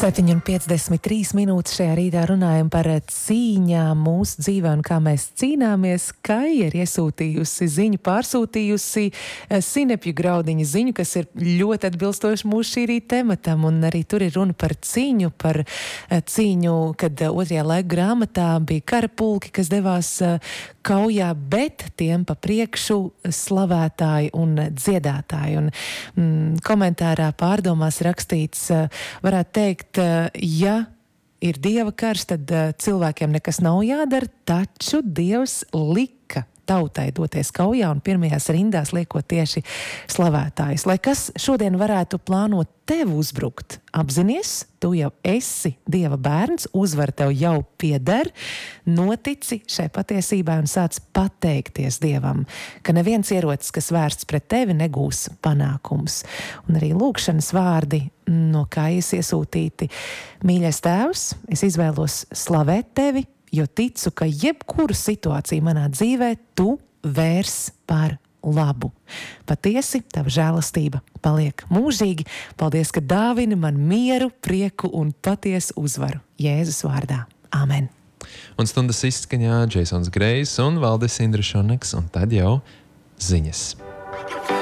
7,53 minūtes šajā rītā runājam par cīņām mūsu dzīvē un kā mēs cīnāmies. Kaija ir iesūtījusi ziņu, pārsūtījusi sinepju graudiņu ziņu, kas ir ļoti atbilstoši mūsu šī rīta tematam, un arī tur ir runa par cīņu, kad otrajā laika grāmatā bija karapulki, kas devās kaujā, bet tiem pa priekšu slavētāji un dziedātāji. Un komentārā pārdomās rakstīts, varētu teikt, ja ir Dieva karš, tad cilvēkiem nekas nav jādara, taču Dievs lika tautai doties kaujā un pirmajās rindās liekot tieši slavētājus. Lai kas šodien varētu plānot tev uzbrukt, apzinies, tu jau esi Dieva bērns, uzvar tev jau pieder, notici šai patiesībai un sāc pateikties Dievam, ka neviens ierocis, kas vērsts pret tevi, negūs panākums. Un arī lūkšanas vārdi no Kaijas iesūtīti. Mīļais Tēvs, es izvēlos slavēt tevi, jo ticu, ka jebkuru situāciju manā dzīvē tu vērs par labu. Patiesi, tava žēlastība paliek mūžīgi. Paldies, ka dāvini man mieru, prieku un patiesu uzvaru. Jēzus vārdā. Āmen. Un stundas izskaņā Jasons Grejs un Valdis Indrišoneks, un tad jau ziņas.